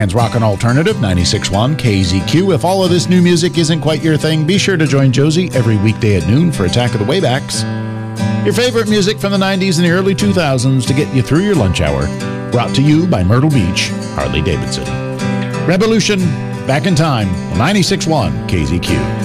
And Rockin' Alternative 96.1 KZQ. If all of this new music isn't quite your thing, be sure to join Josie every weekday at noon for Attack of the Waybacks. Your favorite music from the 90s and the early 2000s to get you through your lunch hour. Brought to you by Myrtle Beach, Harley-Davidson. Revolution, back in time, 96.1 KZQ.